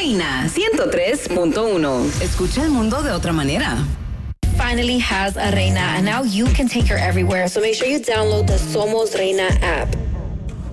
Reina 103.1. Escucha el mundo de otra manera. Finally has a Reina, and now you can take her everywhere. So make sure you download the Somos Reina app.